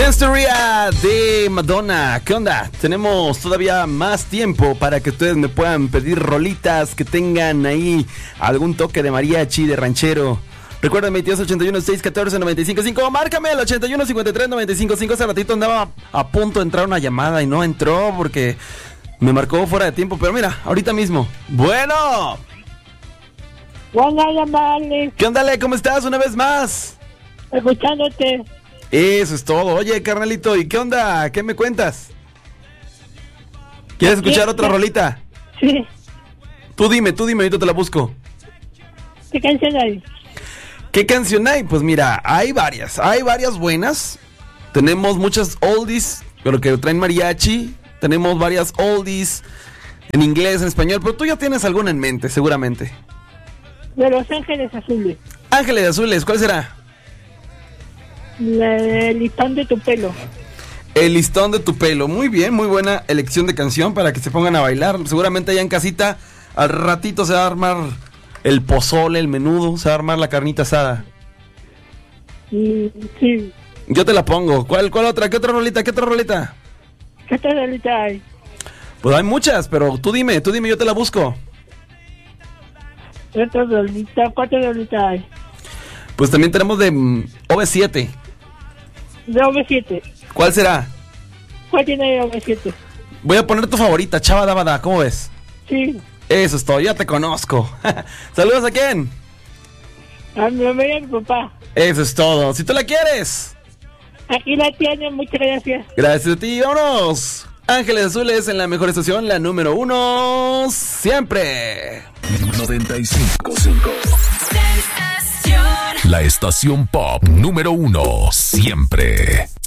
Dance de Madonna. ¿Qué onda? Tenemos todavía más tiempo para que ustedes me puedan pedir rolitas que tengan ahí algún toque de mariachi, de ranchero. Recuerden 2281-614-955. Márcame al 81-53-955. Hace ratito andaba a punto de entrar una llamada y no entró porque me marcó fuera de tiempo. Pero mira, ahorita mismo. Bueno. ¿Qué onda, Ale? ¿Cómo estás? Una vez más. Escuchándote. Eso es todo. Oye, carnalito, ¿y qué onda? ¿Qué me cuentas? ¿Quieres escuchar otra rolita? Sí. Tú dime, ahorita te la busco. ¿Qué canción hay? ¿Qué canción hay? Pues mira, hay varias buenas. Tenemos muchas oldies, pero que traen mariachi. Tenemos varias oldies en inglés, en español, pero tú ya tienes alguna en mente, seguramente. De Los Ángeles Azules. Ángeles Azules, ¿cuál será? El listón de tu pelo. El listón de tu pelo. Muy bien, muy buena elección de canción para que se pongan a bailar. Seguramente allá en casita al ratito se va a armar el pozole, el menudo, se va a armar la carnita asada. Sí. Yo te la pongo. ¿Cuál otra? ¿Qué otra rolita? ¿Qué otra rolita hay? Pues hay muchas, pero tú dime, yo te la busco. ¿Qué otra rolita? ¿Cuántas rolitas hay? Pues también tenemos de OV7. De OV7. ¿Cuál será? ¿Cuál tiene de OV7? Voy a poner tu favorita, Chava Dabada, ¿cómo ves? Sí. Eso es todo, ya te conozco. ¿Saludos a quién? A mi mamá y a mi papá. Eso es todo, si tú la quieres. Aquí la tienen, muchas gracias. Gracias a ti, vámonos. Ángeles Azules en la mejor estación, la número 1, siempre. 95.5. La estación pop número 1, siempre.